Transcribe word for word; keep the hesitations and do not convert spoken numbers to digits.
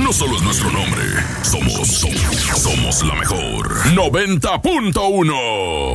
no solo es nuestro nombre, somos, somos, somos la mejor. noventa punto uno